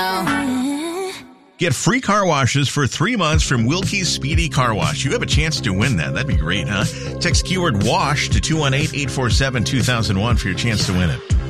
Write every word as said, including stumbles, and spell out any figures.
Get free car washes for three months from Wilkie's Speedy Car Wash. You have a chance to win that. That'd be great, huh? Text keyword WASH to two one eight, eight four seven, two thousand one for your chance to win it.